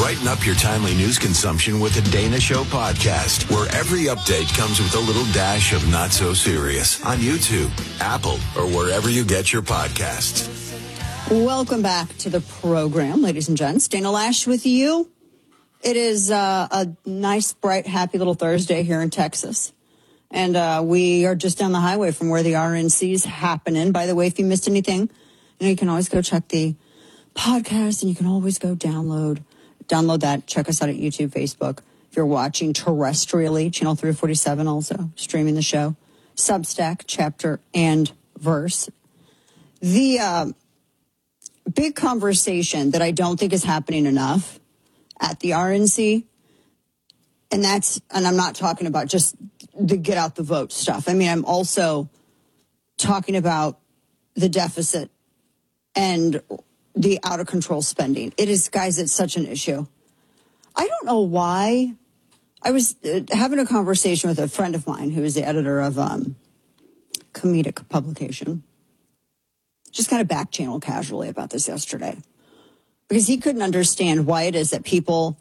Brighten up your timely news consumption with the Dana Show podcast, where every update comes with a little dash of not so serious on YouTube, Apple, or wherever you get your podcasts. Welcome back to the program, ladies and gents. Dana Loesch with you. It is a nice, bright, happy little Thursday here in Texas. And we are just down the highway from where the RNC is happening. By the way, if you missed anything, you can always go check the podcast, and you can always go download that. Check us out at YouTube, Facebook. If you're watching terrestrially, channel 347, also streaming the show. Substack, chapter and verse. The big conversation that I don't think is happening enough at the RNC, and I'm not talking about just the get out the vote stuff. I mean, I'm also talking about the deficit and the out of control spending. It is, guys, it's such an issue. I don't know why. I was having a conversation with a friend of mine who is the editor of comedic publication. Just kind of back channel casually about this yesterday, because he couldn't understand why it is that people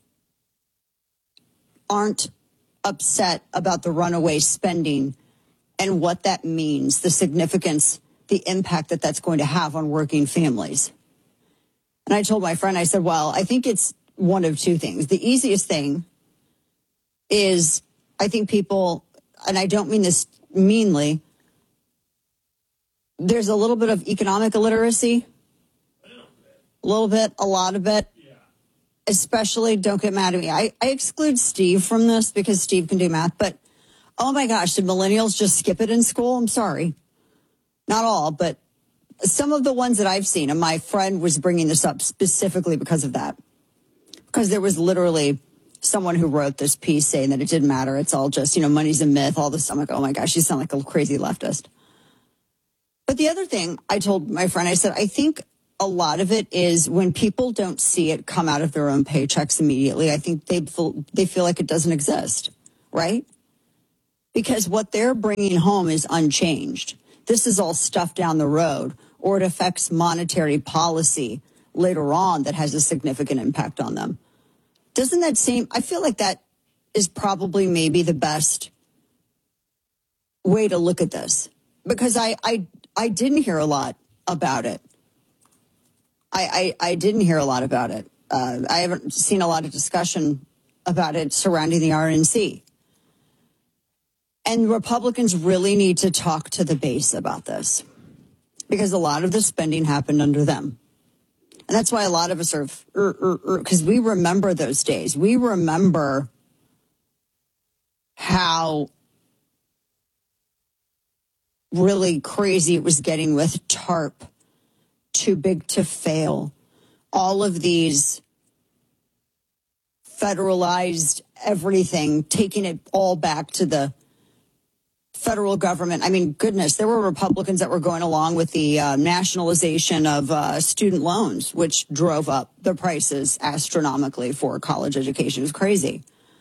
aren't upset about the runaway spending and what that means, the significance, the impact that that's going to have on working families. And I told my friend, I said, well, I think it's one of two things. The easiest thing is, I think people, and I don't mean this meanly, there's a little bit of economic illiteracy. A little bit, a lot of it. Yeah. Especially, don't get mad at me. I exclude Steve from this because Steve can do math, but oh my gosh, did millennials just skip it in school? I'm sorry. Not all, but some of the ones that I've seen, and my friend was bringing this up specifically because of that. Because there was literally someone who wrote this piece saying that it didn't matter. It's all just, money's a myth, all this. I'm like, oh my gosh, you sound like a crazy leftist. But the other thing I told my friend, I said, I think a lot of it is when people don't see it come out of their own paychecks immediately, I think they feel like it doesn't exist, right? Because what they're bringing home is unchanged. This is all stuff down the road, or it affects monetary policy later on that has a significant impact on them. Doesn't that seem, I feel like that is probably maybe the best way to look at this, because I didn't hear a lot about it. I didn't hear a lot about it. I haven't seen a lot of discussion about it surrounding the RNC. And Republicans really need to talk to the base about this, because a lot of the spending happened under them. And that's why a lot of us are, because we remember those days. We remember how really crazy it was getting with TARP, too big to fail. All of these federalized everything, taking it all back to the federal government. I mean, goodness, there were Republicans that were going along with the nationalization of student loans, which drove up the prices astronomically for college education. It was crazy.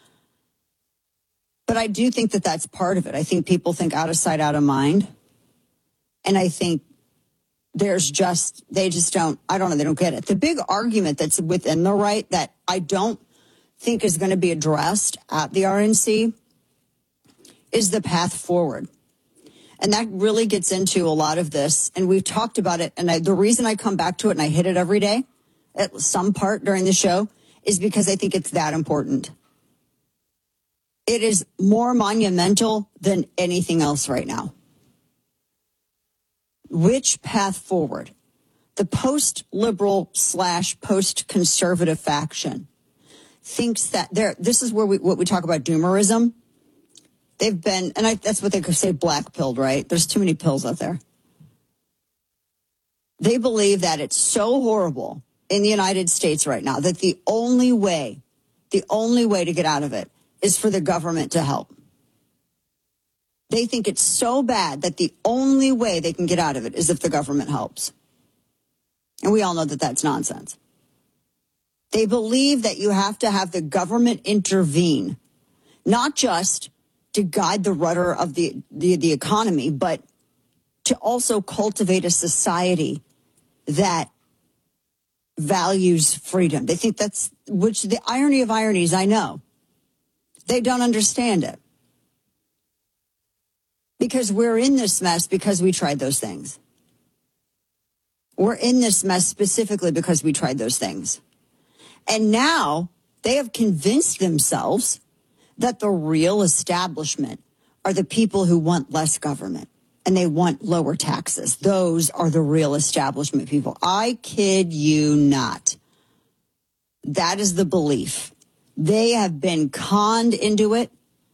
But I do think that that's part of it. I think people think out of sight, out of mind. And I think they just don't, I don't know, they don't get it. The big argument that's within the right that I don't think is going to be addressed at the RNC is the path forward. And that really gets into a lot of this. And we've talked about it. And the reason I come back to it and I hit it every day at some part during the show is because I think it's that important. It is more monumental than anything else right now. Which path forward? The post-liberal / post-conservative faction thinks that this is where what we talk about doomerism. They've been, and that's what they could say, black-pilled, right? There's too many pills out there. They believe that it's so horrible in the United States right now that the only way to get out of it is for the government to help. They think it's so bad that the only way they can get out of it is if the government helps. And we all know that that's nonsense. They believe that you have to have the government intervene, not just to guide the rudder of the economy, but to also cultivate a society that values freedom. They think that's, which the irony of ironies, I know. They don't understand it. Because we're in this mess because we tried those things. We're in this mess specifically because we tried those things. And now they have convinced themselves that the real establishment are the people who want less government and they want lower taxes. Those are the real establishment people. I kid you not. That is the belief. They have been conned into it.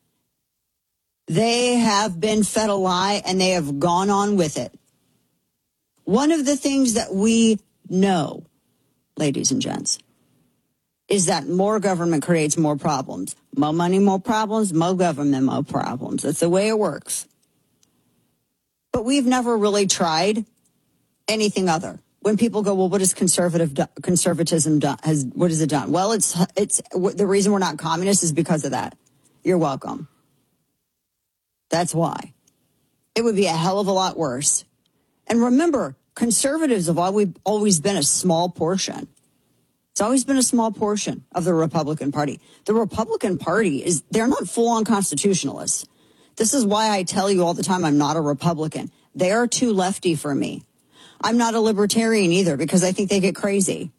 They have been fed a lie and they have gone on with it. One of the things that we know, ladies and gents, is that more government creates more problems. More money, more problems. More government, more problems. That's the way it works. But we've never really tried anything other. When people go, well, what has conservatism done? What has it done? Well, it's the reason we're not communists is because of that. You're welcome. That's why. It would be a hell of a lot worse. And remember, conservatives have always been a small portion. It's always been a small portion of the Republican Party. The Republican Party they're not full-on constitutionalists. This is why I tell you all the time I'm not a Republican. They are too lefty for me. I'm not a libertarian either because I think they get crazy.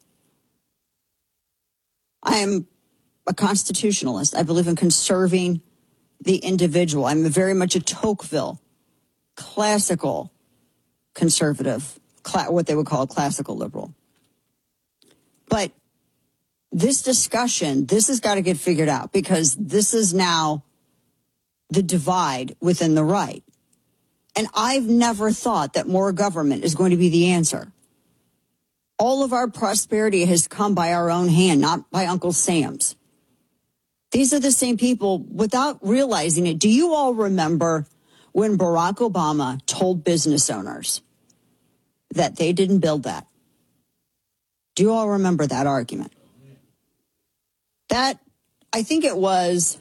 I am a constitutionalist. I believe in conserving the individual. I'm very much a Tocqueville, classical conservative, what they would call a classical liberal. But this discussion, this has got to get figured out because this is now the divide within the right. And I've never thought that more government is going to be the answer. All of our prosperity has come by our own hand, not by Uncle Sam's. These are the same people without realizing it. Do you all remember when Barack Obama told business owners that they didn't build that? Do you all remember that argument? That, I think it was,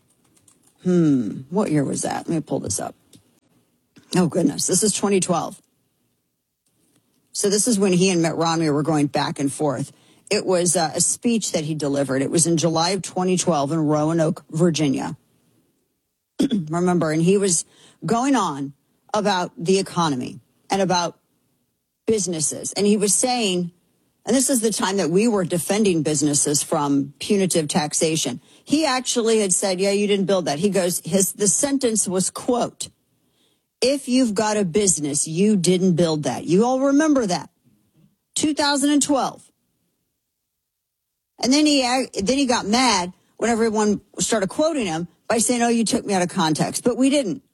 what year was that? Let me pull this up. Oh, goodness. This is 2012. So this is when he and Mitt Romney were going back and forth. It was a speech that he delivered. It was in July of 2012 in Roanoke, Virginia. Remember, and he was going on about the economy and about businesses. And he was saying, and this is the time that we were defending businesses from punitive taxation. He actually had said, yeah, you didn't build that. He goes, the sentence was, quote, if you've got a business, you didn't build that. You all remember that. 2012. And then he got mad when everyone started quoting him by saying, oh, you took me out of context. But we didn't.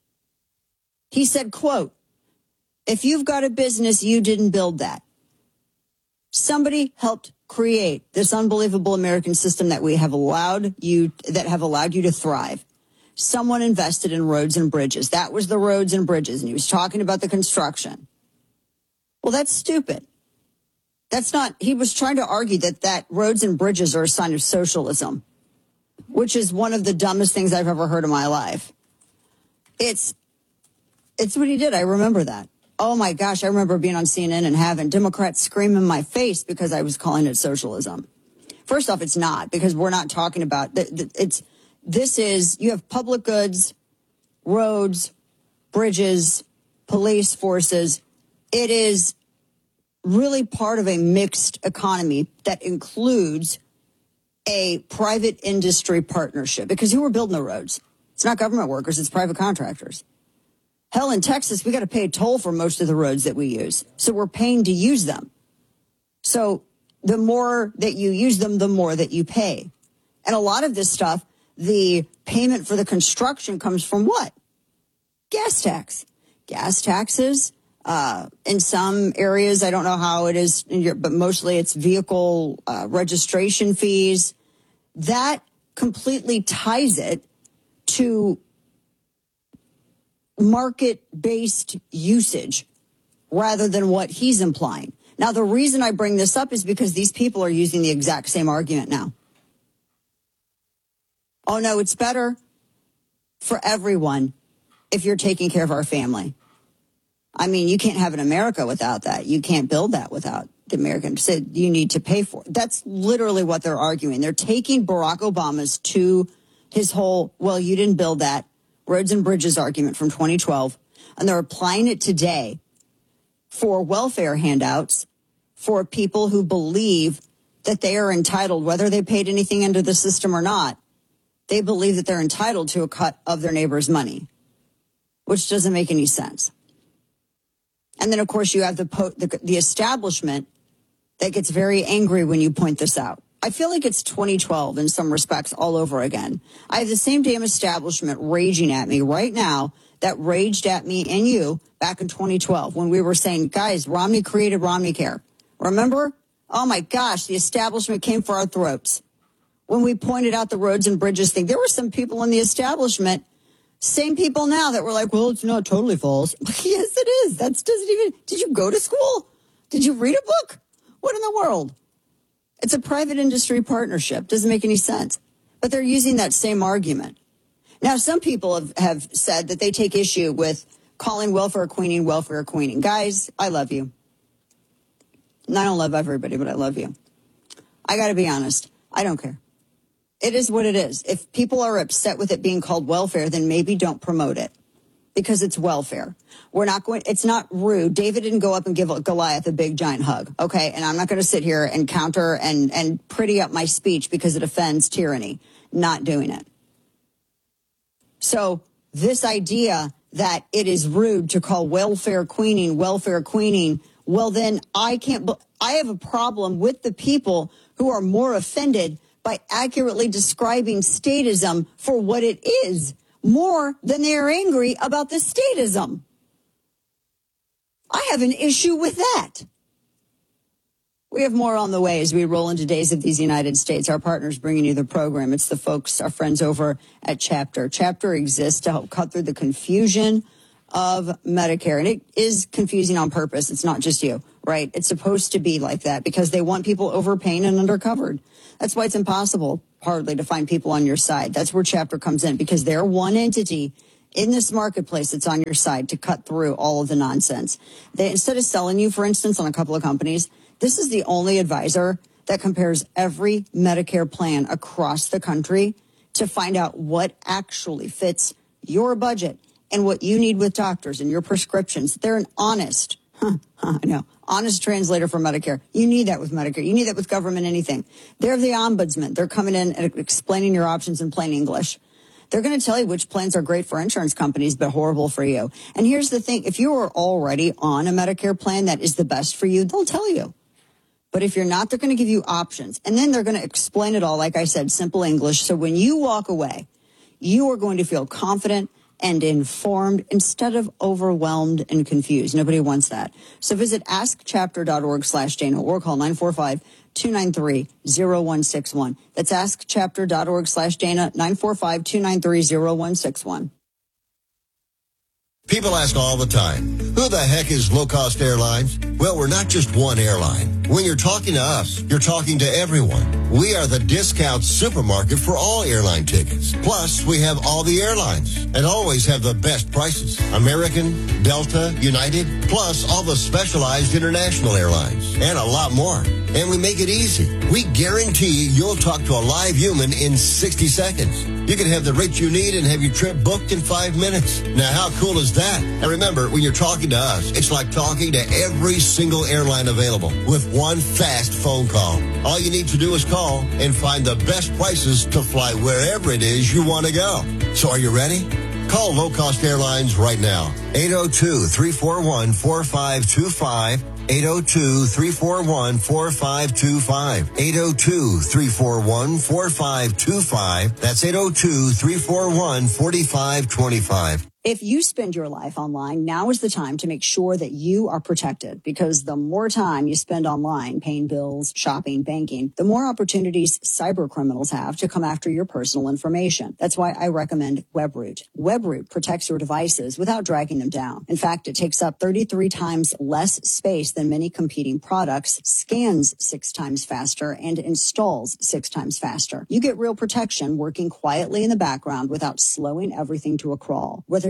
He said, quote, if you've got a business, you didn't build that. Somebody helped create this unbelievable American system that have allowed you to thrive. Someone invested in roads and bridges. That was the roads and bridges. And he was talking about the construction. Well, that's stupid. That's not, he was trying to argue that roads and bridges are a sign of socialism, which is one of the dumbest things I've ever heard in my life. It's what he did. I remember that. Oh my gosh, I remember being on CNN and having Democrats scream in my face because I was calling it socialism. First off, it's not, because we're not talking about, you have public goods, roads, bridges, police forces. It is really part of a mixed economy that includes a private industry partnership. Because who are building the roads? It's not government workers, it's private contractors. Hell, in Texas, we got to pay a toll for most of the roads that we use. So we're paying to use them. So the more that you use them, the more that you pay. And a lot of this stuff, the payment for the construction comes from what? Gas tax. Gas taxes. In some areas, I don't know how it is, but mostly it's vehicle registration fees. That completely ties it to market-based usage rather than what he's implying. Now, the reason I bring this up is because these people are using the exact same argument now. Oh, no, it's better for everyone if you're taking care of our family. I mean, you can't have an America without that. You can't build that without the American said you need to pay for. That's literally what they're arguing. They're taking Barack Obama's his whole, well, you didn't build that roads and bridges argument from 2012, and they're applying it today for welfare handouts for people who believe that they are entitled, whether they paid anything into the system or not, they believe that they're entitled to a cut of their neighbor's money, which doesn't make any sense. And then, of course, you have the establishment that gets very angry when you point this out. I feel like it's 2012 in some respects all over again. I have the same damn establishment raging at me right now that raged at me and you back in 2012 when we were saying, guys, Romney created Romney Care. Remember? Oh, my gosh, the establishment came for our throats. When we pointed out the roads and bridges thing, there were some people in the establishment, same people now that were like, well, it's not totally false. Yes, it is. Did you go to school? Did you read a book? What in the world? It's a private industry partnership. Doesn't make any sense. But they're using that same argument. Now, some people have said that they take issue with calling welfare queening. Guys, I love you. And I don't love everybody, but I love you. I got to be honest. I don't care. It is what it is. If people are upset with it being called welfare, then maybe don't promote it because it's welfare. It's not rude. David didn't go up and give Goliath a big giant hug. Okay. And I'm not going to sit here and counter and pretty up my speech because it offends tyranny. Not doing it. So this idea that it is rude to call welfare queening, well, then I have a problem with the people who are more offended by accurately describing statism for what it is, more than they are angry about the statism. I have an issue with that. We have more on the way as we roll into Days of these United States. Our partners bringing you the program. It's the folks, our friends over at Chapter. Chapter exists to help cut through the confusion of Medicare. And it is confusing on purpose. It's not just you, right? It's supposed to be like that because they want people overpaying and undercovered. That's why it's impossible, hardly, to find people on your side. That's where Chapter comes in because they're one entity in this marketplace that's on your side to cut through all of the nonsense. Instead of selling you, for instance, on a couple of companies, this is the only advisor that compares every Medicare plan across the country to find out what actually fits your budget and what you need with doctors and your prescriptions. They're an honest translator for Medicare. You need that with Medicare. You need that with government anything. They're the ombudsman. They're coming in and explaining your options in plain English. They're going to tell you which plans are great for insurance companies, but horrible for you. And here's the thing. If you are already on a Medicare plan that is the best for you, they'll tell you. But if you're not, they're going to give you options. And then they're going to explain it all, like I said, simple English. So when you walk away, you are going to feel confident and informed instead of overwhelmed and confused. Nobody wants that. So visit askchapter.org/Dana or call 945-293-0161. That's askchapter.org/Dana, 945-293-0161. People ask all the time, who the heck is Low Cost Airlines? Well, we're not just one airline. When you're talking to us, you're talking to everyone. We are the discount supermarket for all airline tickets. Plus, we have all the airlines and always have the best prices. American, Delta, United, plus all the specialized international airlines and a lot more. And we make it easy. We guarantee you'll talk to a live human in 60 seconds. You can have the rate you need and have your trip booked in 5 minutes. Now, how cool is that? And remember, when you're talking to us, it's like talking to every single airline available with one fast phone call. All you need to do is call and find the best prices to fly wherever it is you want to go. So are you ready? Call Low Cost Airlines right now. 802-341-4525. 802-341-4525. 802-341-4525. That's 802-341-4525. If you spend your life online, now is the time to make sure that you are protected, because the more time you spend online paying bills, shopping, banking, the more opportunities cyber criminals have to come after your personal information. That's why I recommend Webroot. Webroot protects your devices without dragging them down. In fact, it takes up 33 times less space than many competing products, scans 6 times faster, and installs 6 times faster. You get real protection working quietly in the background without slowing everything to a crawl. Whether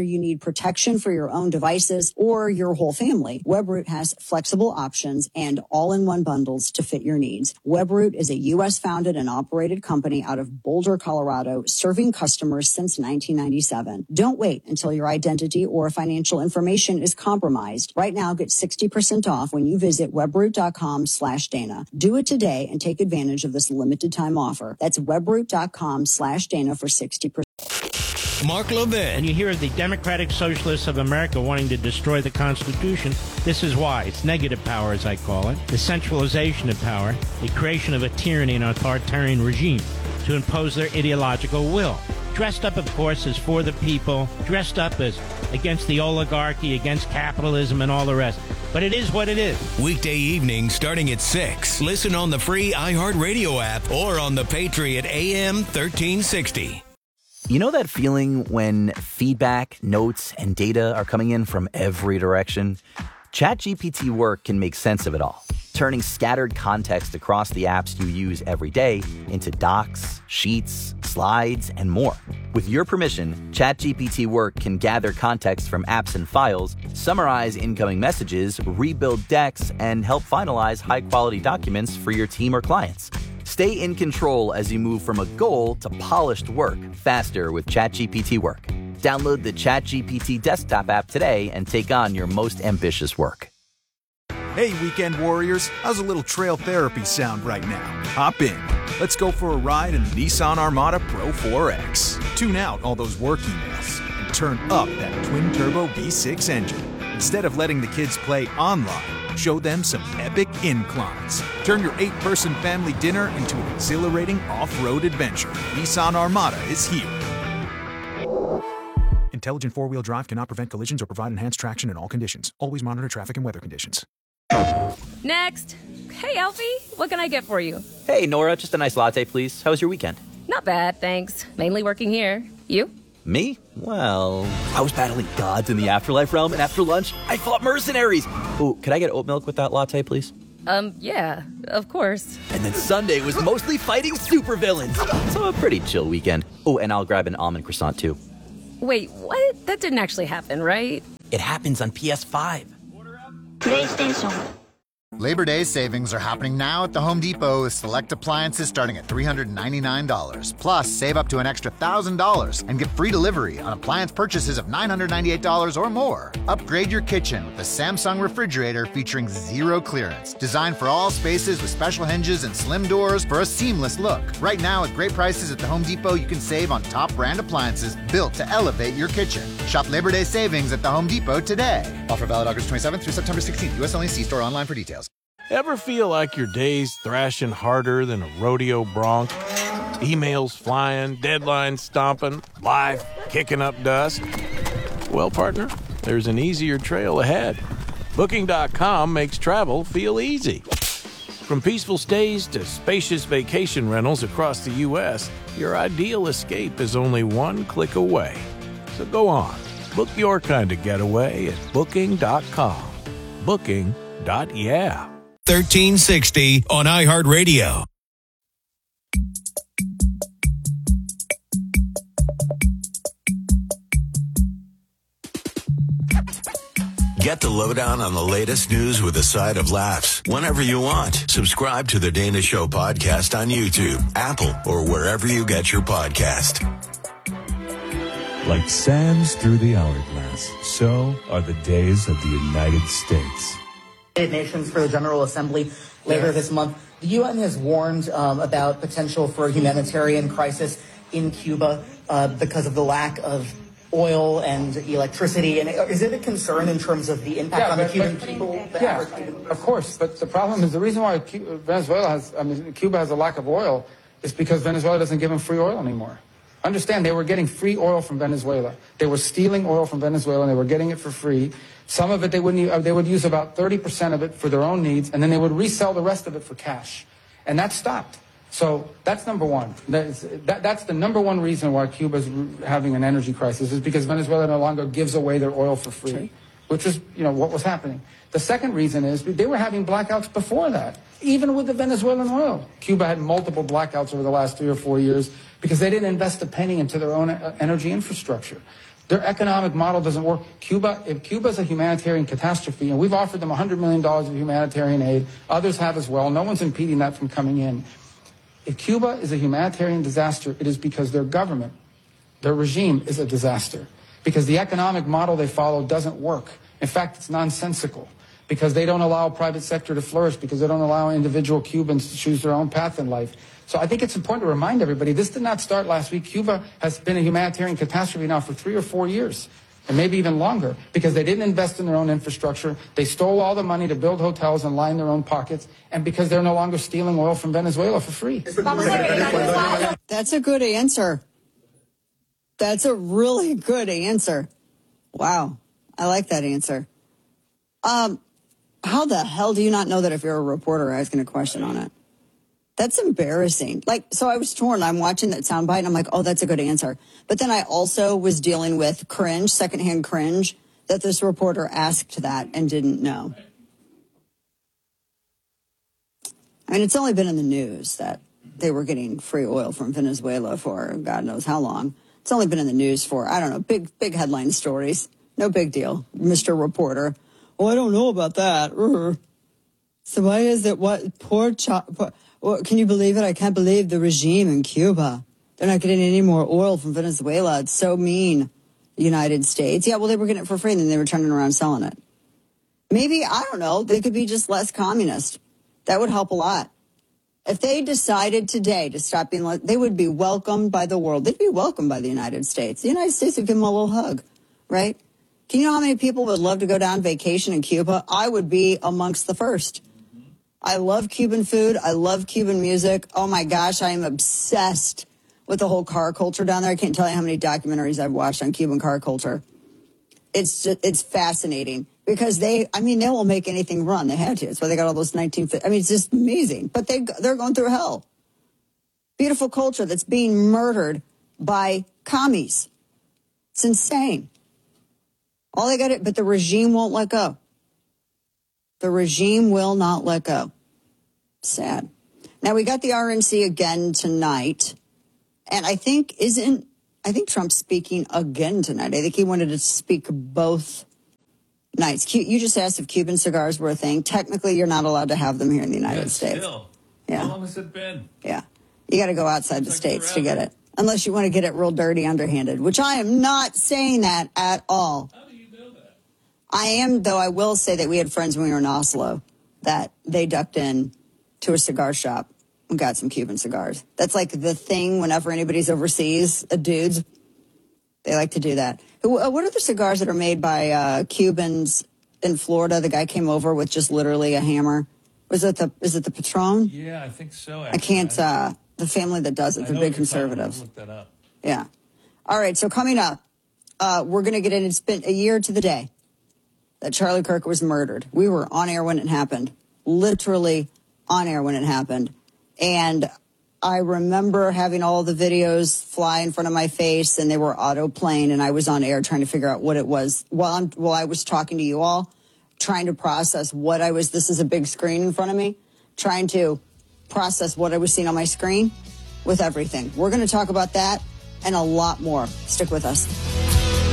you need protection for your own devices or your whole family, Webroot has flexible options and all-in-one bundles to fit your needs. Webroot is a U.S.-founded and operated company out of Boulder, Colorado, serving customers since 1997. Don't wait until your identity or financial information is compromised. Right now, get 60% off when you visit webroot.com/Dana. Do it today and take advantage of this limited time offer. That's webroot.com/Dana for 60%. Mark Levin. And you hear the Democratic Socialists of America wanting to destroy the Constitution. This is why. It's negative power, as I call it. The centralization of power, the creation of a tyranny and authoritarian regime to impose their ideological will. Dressed up, of course, as for the people, dressed up as against the oligarchy, against capitalism, and all the rest. But it is what it is. Weekday evening starting at 6. Listen on the free iHeartRadio app or on the Patriot AM 1360. You know that feeling when feedback, notes, and data are coming in from every direction? ChatGPT Work can make sense of it all, turning scattered context across the apps you use every day into docs, sheets, slides, and more. With your permission, ChatGPT Work can gather context from apps and files, summarize incoming messages, rebuild decks, and help finalize high-quality documents for your team or clients. Stay in control as you move from a goal to polished work faster with ChatGPT Work. Download the ChatGPT desktop app today and take on your most ambitious work. Hey, weekend warriors, how's a little trail therapy sound right now? Hop in. Let's go for a ride in the Nissan Armada Pro 4X. Tune out all those work emails and turn up that twin-turbo V6 engine. Instead of letting the kids play online, show them some epic inclines. Turn your 8-person family dinner into an exhilarating off-road adventure. Nissan Armada is here. Intelligent four-wheel drive cannot prevent collisions or provide enhanced traction in all conditions. Always monitor traffic and weather conditions. Next. Hey, Alfie, what can I get for you? Hey, Nora, just a nice latte, please. How was your weekend? Not bad, thanks. Mainly working here. You? Me? Well, I was battling gods in the afterlife realm, and after lunch, I fought mercenaries. Ooh, could I get oat milk with that latte, please? Yeah, of course. And then Sunday was mostly fighting supervillains. So a pretty chill weekend. Oh, and I'll grab an almond croissant, too. Wait, what? That didn't actually happen, right? It happens on PS5. PlayStation. Labor Day savings are happening now at the Home Depot with select appliances starting at $399. Plus, save up to an extra $1,000 and get free delivery on appliance purchases of $998 or more. Upgrade your kitchen with the Samsung refrigerator featuring zero clearance. Designed for all spaces with special hinges and slim doors for a seamless look. Right now, at great prices at the Home Depot, you can save on top brand appliances built to elevate your kitchen. Shop Labor Day savings at the Home Depot today. Offer valid August 27th through September 16th. U.S. only. See store online for details. Ever feel like your day's thrashing harder than a rodeo bronc? Emails flying, deadlines stomping, life kicking up dust? Well, partner, there's an easier trail ahead. Booking.com makes travel feel easy. From peaceful stays to spacious vacation rentals across the U.S., your ideal escape is only one click away. So go on, book your kind of getaway at Booking.com. Booking.yeah. 1360 on iHeartRadio. Get the lowdown on the latest news with a side of laughs whenever you want. Subscribe to the Dana Show podcast on YouTube, Apple, or wherever you get your podcast. Like sands through the hourglass, so are the days of the United States. Nations for the General Assembly later this month. The UN has warned about potential for a humanitarian crisis in Cuba because of the lack of oil and electricity. And is it a concern in terms of the impact on the Cuban people? Of course. But the problem is the reason why Cuba has a lack of oil is because Venezuela doesn't give them free oil anymore. Understand, they were getting free oil from Venezuela. They were stealing oil from Venezuela, and they were getting it for free. Some of it they would use about 30% of it for their own needs, and then they would resell the rest of it for cash. And that stopped. So that's number one. That's the number one reason why Cuba's having an energy crisis, is because Venezuela no longer gives away their oil for free, which is, what was happening. The second reason is they were having blackouts before that, even with the Venezuelan oil. Cuba had multiple blackouts over the last 3 or 4 years because they didn't invest a penny into their own energy infrastructure. Their economic model doesn't work. If Cuba's a humanitarian catastrophe, and we've offered them $100 million of humanitarian aid, others have as well. No one's impeding that from coming in. If Cuba is a humanitarian disaster, it is because their government, their regime is a disaster. Because the economic model they follow doesn't work. In fact, it's nonsensical. Because they don't allow private sector to flourish, because they don't allow individual Cubans to choose their own path in life. So I think it's important to remind everybody, this did not start last week. Cuba has been a humanitarian catastrophe now for 3 or 4 years, and maybe even longer, because they didn't invest in their own infrastructure. They stole all the money to build hotels and line their own pockets, and because they're no longer stealing oil from Venezuela for free. That's a good answer. That's a really good answer. Wow. I like that answer. How the hell do you not know that if you're a reporter asking a question on it? That's embarrassing. So I was torn. I'm watching that soundbite and I'm like, oh, that's a good answer. But then I also was dealing with cringe, secondhand cringe, that this reporter asked that and didn't know. I mean, it's only been in the news that they were getting free oil from Venezuela for God knows how long. It's only been in the news for, I don't know, big headline stories. No big deal, Mr. Reporter. Oh, I don't know about that. So why is it can you believe it? I can't believe the regime in Cuba. They're not getting any more oil from Venezuela. It's so mean, the United States. Yeah, well, they were getting it for free and then they were turning around selling it. Maybe, I don't know, they could be just less communist. That would help a lot. If they decided today to stop being they would be welcomed by the world. They'd be welcomed by the United States. The United States would give them a little hug, right? Can you know how many people would love to go down vacation in Cuba? I would be amongst the first. I love Cuban food. I love Cuban music. Oh, my gosh, I am obsessed with the whole car culture down there. I can't tell you how many documentaries I've watched on Cuban car culture. It's fascinating because they will make anything run. They had to. That's why they got all those 1950s. I mean, it's just amazing. But they're going through hell. Beautiful culture that's being murdered by commies. It's insane. All they got it, but the regime won't let go. The regime will not let go. Sad. Now, we got the RNC again tonight. And I think Trump's speaking again tonight. I think he wanted to speak both nights. You just asked if Cuban cigars were a thing. Technically, you're not allowed to have them here in the United States. Still. Yeah. How long has it been? Yeah. You got to go outside the States to get it. Unless you want to get it real dirty, underhanded, which I am not saying that at all. How do you know that? I am, though I will say that we had friends when we were in Oslo that they ducked in to a cigar shop and got some Cuban cigars. That's like the thing whenever anybody's overseas, dudes, they like to do that. What are the cigars that are made by Cubans in Florida? The guy came over with just literally a hammer. Is it the Patron? Yeah, I think so. Actually. I can't, the family that does it, they're big conservatives. Look that up. Yeah. All right, so coming up, we're going to get in. It's been a year to the day that Charlie Kirk was murdered. We were on air when it happened, literally on air when it happened. And I remember having all the videos fly in front of my face, and they were auto-playing, and I was on air trying to figure out what it was while I was talking to you all, trying to process this is a big screen in front of me, trying to process what I was seeing on my screen with everything. We're going to talk about that and a lot more. Stick with us.